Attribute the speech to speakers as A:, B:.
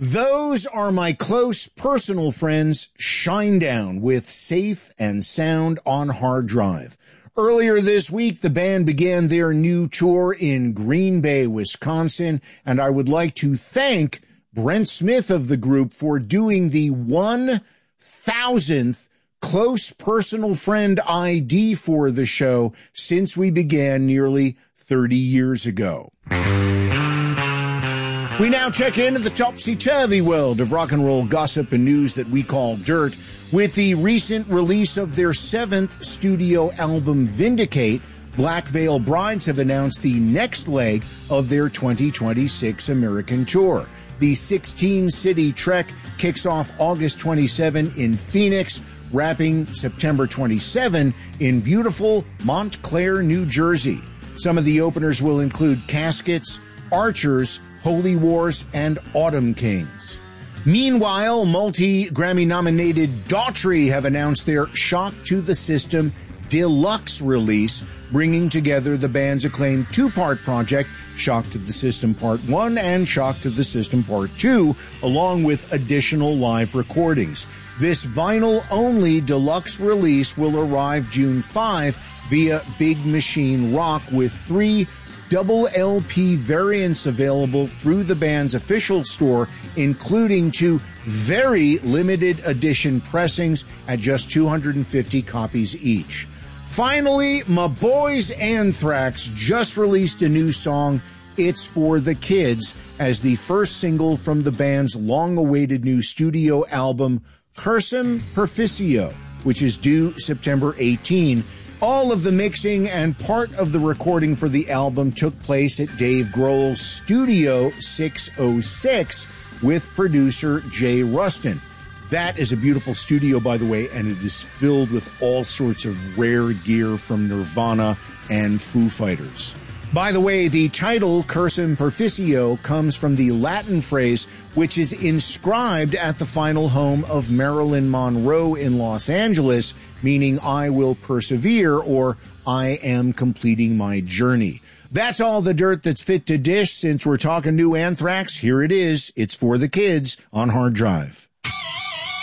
A: Those are my close personal friends, Shinedown, with Safe and Sound on Hard Drive. Earlier this week, the band began their new tour in Green Bay, Wisconsin, and I would like to thank Brent Smith of the group for doing the 1,000th close personal friend ID for the show since we began nearly 30 years ago. We now check into the topsy-turvy world of rock and roll gossip and news that we call dirt. With the recent release of their 7th studio album, Vindicate, Black Veil Brides have announced the next leg of their 2026 American tour. The 16-city trek kicks off August 27 in Phoenix, wrapping September 27 in beautiful Montclair, New Jersey. Some of the openers will include Caskets, Archers, Holy Wars, and Autumn Kings. Meanwhile, multi-Grammy-nominated Daughtry have announced their Shock to the System Deluxe release, bringing together the band's acclaimed two-part project, Shock to the System Part 1 and Shock to the System Part 2, along with additional live recordings. This vinyl-only deluxe release will arrive June 5 via Big Machine Rock, with 3 double LP variants available through the band's official store, including 2 very limited edition pressings at just 250 copies each. Finally, my boys Anthrax just released a new song, It's for the Kids, as the first single from the band's long-awaited new studio album, Cursum Perficio, which is due September 18. All of the mixing and part of the recording for the album took place at Dave Grohl's Studio 606 with producer Jay Rustin. That is a beautiful studio, by the way, and it is filled with all sorts of rare gear from Nirvana and Foo Fighters. By the way, the title, Cursum Perficio, comes from the Latin phrase which is inscribed at the final home of Marilyn Monroe in Los Angeles, meaning I will persevere, or I am completing my journey. That's all the dirt that's fit to dish. Since we're talking new Anthrax, here it is. It's for the kids on Hard Drive.